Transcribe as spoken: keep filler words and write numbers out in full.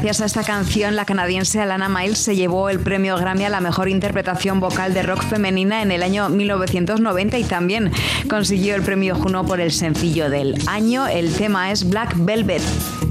Gracias a esta canción, la canadiense Alana Miles se llevó el premio Grammy a la mejor interpretación vocal de rock femenina en el año mil novecientos noventa y también consiguió el premio Juno por el sencillo del año. El tema es Black Velvet.